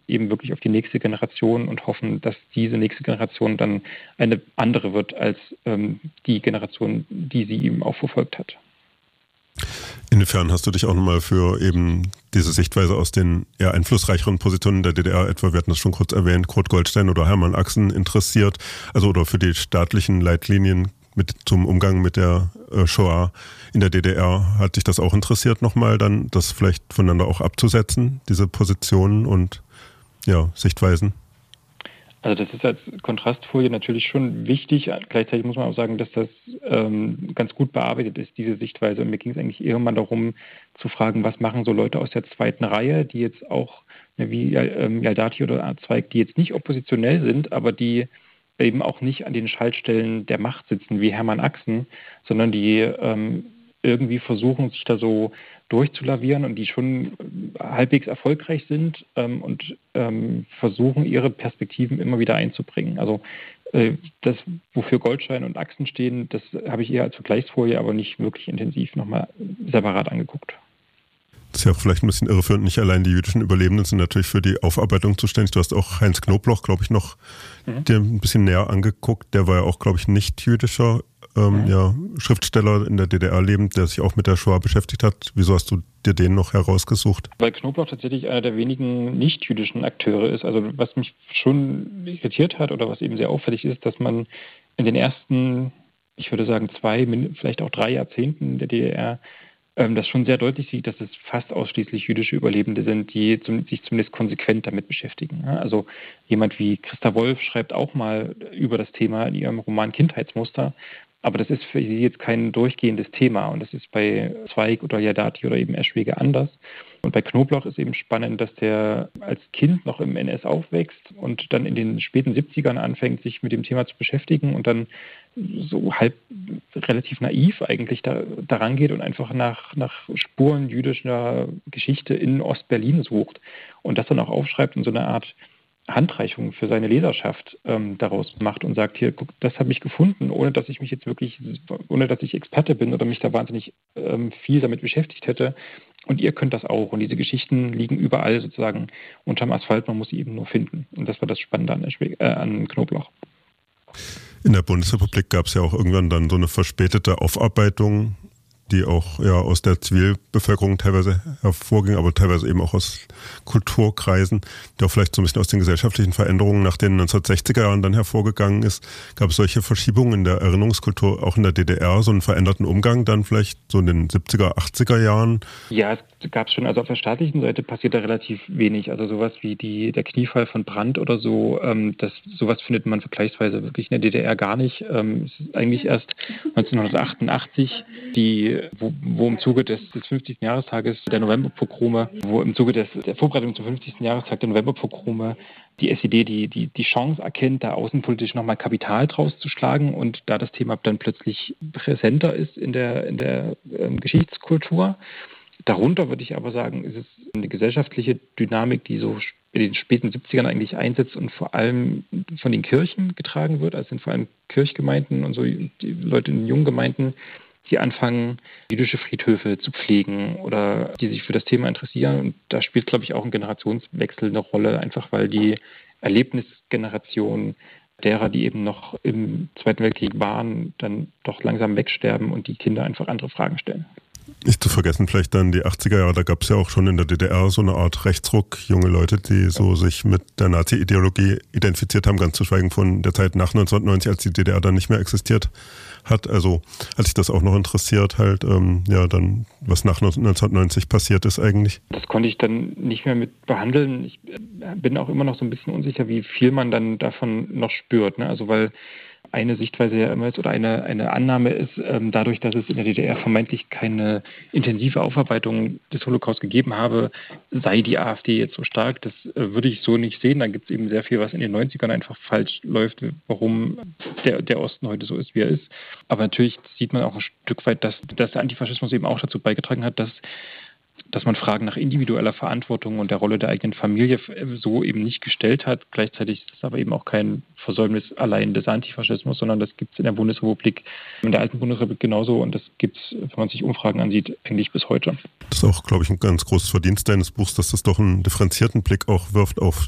eben wirklich auf die nächste Generation und hoffen, dass diese nächste Generation dann eine andere wird als die Generation, die sie eben auch verfolgt hat. Inwiefern hast du dich auch nochmal für eben diese Sichtweise aus den eher einflussreicheren Positionen der DDR, etwa, wir hatten das schon kurz erwähnt, Kurt Goldstein oder Hermann Axen interessiert, also oder für die staatlichen Leitlinien zum Umgang mit der Shoah in der DDR, hat dich das auch interessiert nochmal dann, das vielleicht voneinander auch abzusetzen, diese Positionen und Sichtweisen? Also das ist als Kontrastfolie natürlich schon wichtig. Gleichzeitig muss man auch sagen, dass das ganz gut bearbeitet ist, diese Sichtweise. Und mir ging es eigentlich eher mal darum zu fragen, was machen so Leute aus der zweiten Reihe, die jetzt auch, wie Yaldati oder Zweig, die jetzt nicht oppositionell sind, aber die eben auch nicht an den Schaltstellen der Macht sitzen, wie Hermann Axen, sondern die irgendwie versuchen, sich da so durchzulavieren und die schon halbwegs erfolgreich sind und versuchen, ihre Perspektiven immer wieder einzubringen. Also das, wofür Goldstein und Axen stehen, das habe ich eher als Vergleichsfolie, aber nicht wirklich intensiv nochmal separat angeguckt. Das ist ja auch vielleicht ein bisschen irreführend. Nicht allein die jüdischen Überlebenden sind natürlich für die Aufarbeitung zuständig. Du hast auch Heinz Knobloch, glaube ich, noch dir ein bisschen näher angeguckt. Der war ja auch, glaube ich, nicht jüdischer Schriftsteller in der DDR lebend, der sich auch mit der Shoah beschäftigt hat. Wieso hast du dir den noch herausgesucht? Weil Knobloch tatsächlich einer der wenigen nicht-jüdischen Akteure ist. Also was mich schon irritiert hat oder was eben sehr auffällig ist, dass man in den ersten, ich würde sagen 2, vielleicht auch 3 Jahrzehnten der DDR das schon sehr deutlich sieht, dass es fast ausschließlich jüdische Überlebende sind, die sich zumindest konsequent damit beschäftigen. Also jemand wie Christa Wolf schreibt auch mal über das Thema in ihrem Roman Kindheitsmuster, aber das ist für sie jetzt kein durchgehendes Thema und das ist bei Zweig oder Yaldati oder eben Eschwege anders. Und bei Knobloch ist eben spannend, dass der als Kind noch im NS aufwächst und dann in den späten 70ern anfängt, sich mit dem Thema zu beschäftigen und dann so halb relativ naiv eigentlich daran geht und einfach nach Spuren jüdischer Geschichte in Ostberlin sucht und das dann auch aufschreibt und so eine Art Handreichung für seine Leserschaft daraus macht und sagt, hier, guck, das habe ich gefunden, ohne dass ich Experte bin oder mich da wahnsinnig viel damit beschäftigt hätte. Und ihr könnt das auch. Und diese Geschichten liegen überall sozusagen unterm Asphalt, man muss sie eben nur finden. Und das war das Spannende an Knobloch. In der Bundesrepublik gab es ja auch irgendwann dann so eine verspätete Aufarbeitung, die auch aus der Zivilbevölkerung teilweise hervorging, aber teilweise eben auch aus Kulturkreisen, die auch vielleicht so ein bisschen aus den gesellschaftlichen Veränderungen nach den 1960er Jahren dann hervorgegangen ist. Gab es solche Verschiebungen in der Erinnerungskultur auch in der DDR, so einen veränderten Umgang dann vielleicht so in den 70er, 80er Jahren? Ja, es gab es schon. Also auf der staatlichen Seite passiert da relativ wenig. Also sowas wie der Kniefall von Brandt oder so, sowas findet man vergleichsweise wirklich in der DDR gar nicht. Es ist eigentlich erst 1988 wo im Zuge des 50. Jahrestages der Novemberpogrome, wo im Zuge der Vorbereitung zum 50. Jahrestag der Novemberpogrome die SED die Chance erkennt, da außenpolitisch nochmal Kapital draus zu schlagen und da das Thema dann plötzlich präsenter ist in der Geschichtskultur. Darunter würde ich aber sagen, ist es eine gesellschaftliche Dynamik, die so in den späten 70ern eigentlich einsetzt und vor allem von den Kirchen getragen wird. Also sind vor allem Kirchgemeinden und so die Leute in den jungen Gemeinden, die anfangen, jüdische Friedhöfe zu pflegen oder die sich für das Thema interessieren. Und da spielt, glaube ich, auch ein Generationswechsel eine Rolle, einfach weil die Erlebnisgeneration derer, die eben noch im Zweiten Weltkrieg waren, dann doch langsam wegsterben und die Kinder einfach andere Fragen stellen. Nicht zu vergessen vielleicht dann die 80er Jahre, da gab es ja auch schon in der DDR so eine Art Rechtsruck, junge Leute, die so sich mit der Nazi-Ideologie identifiziert haben, ganz zu schweigen von der Zeit nach 1990, als die DDR dann nicht mehr existiert hat. Also hat sich das auch noch interessiert, halt dann was nach 1990 passiert ist eigentlich. Das konnte ich dann nicht mehr mit behandeln. Ich bin auch immer noch so ein bisschen unsicher, wie viel man dann davon noch spürt. Ne? Also weil eine Sichtweise ja immer ist oder eine Annahme ist, dadurch, dass es in der DDR vermeintlich keine intensive Aufarbeitung des Holocaust gegeben habe, sei die AfD jetzt so stark. Das würde ich so nicht sehen. Da gibt es eben sehr viel, was in den 90ern einfach falsch läuft, warum der Osten heute so ist, wie er ist. Aber natürlich sieht man auch ein Stück weit, dass der Antifaschismus eben auch dazu beigetragen hat, dass man Fragen nach individueller Verantwortung und der Rolle der eigenen Familie so eben nicht gestellt hat. Gleichzeitig ist es aber eben auch kein Versäumnis allein des Antifaschismus, sondern das gibt es in der Bundesrepublik, in der alten Bundesrepublik genauso und das gibt es, wenn man sich Umfragen ansieht, eigentlich bis heute. Das ist auch, glaube ich, ein ganz großes Verdienst deines Buchs, dass das doch einen differenzierten Blick auch wirft auf